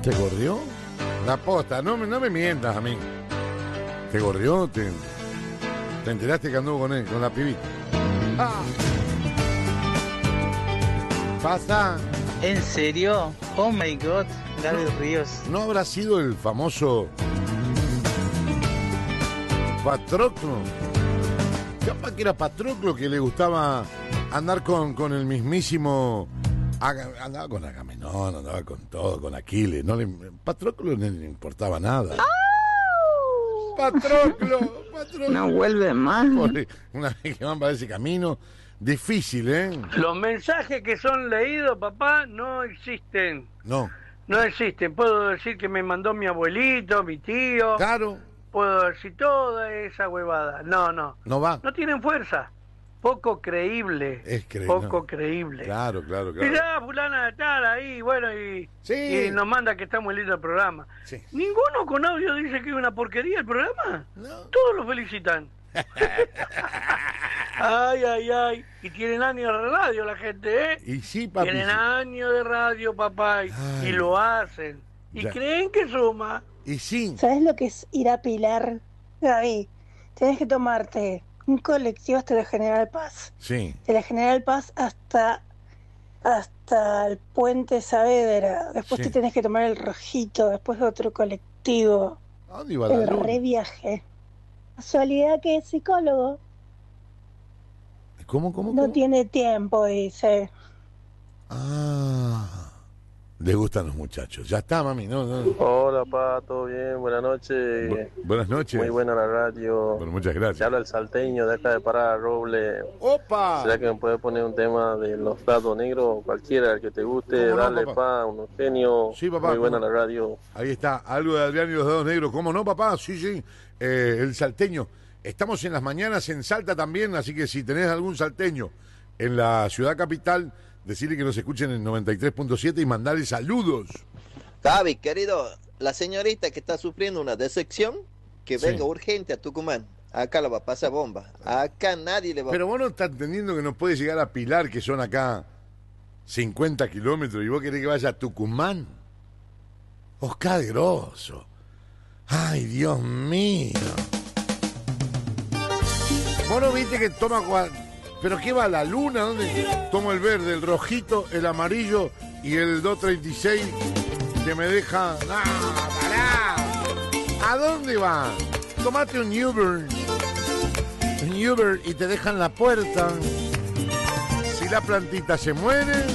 ¿Te corrió? La posta, no me mientas a mí. ¿Te corrió? ¿Te enteraste que anduvo con él, con la pibita? ¡Ah! Pasa. ¿En serio? Oh my god, Gaby Ríos. ¿No habrá sido el famoso Patroclo? Capaz que era Patroclo que le gustaba andar con el mismísimo... Andaba con Agamenón, andaba con todo, con Aquiles. Patroclo no le importaba nada. Patroclo. No vuelve más. Una vez que van para ese camino, difícil, ¿eh? Los mensajes que son leídos, papá, no existen. No. No existen. Puedo decir que me mandó mi abuelito, mi tío. Claro. Puedo decir toda esa huevada. No. No va. No tienen fuerza. Poco creíble. Es creíble. Poco creíble. Claro. Mirá, fulana de tal ahí, bueno, Sí. y nos manda que está muy lindo el programa. Sí. ¿Ninguno con audio dice que es una porquería el programa? No. Todos lo felicitan. Ay. Y tienen años de radio la gente, ¿eh? Y sí, papi. Tienen años de radio, papá, y lo hacen. Y Ya. creen que suma. Y sí. ¿Sabes lo que es ir a Pilar? Gaby, tenés que tomarte un colectivo hasta la General Paz. Sí. De la General Paz hasta el puente Saavedra. Después Sí. te tenés que tomar el rojito, después otro colectivo. ¿A dónde iba la El luz? reviaje. Casualidad que es psicólogo. ¿Cómo? No tiene tiempo, dice. Ah. Le gustan los muchachos. Ya está, mami. No. Hola, pa, ¿todo bien? Buenas noches. Buenas noches. Muy buena la radio. Bueno, muchas gracias. Se habla el salteño, deja de parar a Roble. ¡Opa! ¿Será que me puedes poner un tema de los platos negros? Cualquiera, el que te guste, ¿Cómo no, dale, papá? pa, un genio. Sí, papá, Muy buena ¿cómo? la radio. Ahí está, algo de Adrián y los dedos negros. ¿Cómo no, papá? Sí. El salteño. Estamos en las mañanas en Salta también, así que si tenés algún salteño en la ciudad capital, decirle que nos escuchen en 93.7 y mandarle saludos. Gaby, querido, la señorita que está sufriendo una decepción, que Sí. venga urgente a Tucumán. Acá la va a pasar bomba. Acá nadie le va a... Pero vos no estás entendiendo que no puede llegar a Pilar, que son acá 50 kilómetros, y vos querés que vaya a Tucumán. Oscar de Grosso. Ay, Dios mío. Vos no viste que toma... ¿Pero qué va, la luna? ¿Dónde? Tomo el verde, el rojito, el amarillo y el 236 que me deja... ¡Ah, pará! ¿A dónde va? Tomate un Uber. Un Uber y te dejan la puerta. Si la plantita se muere,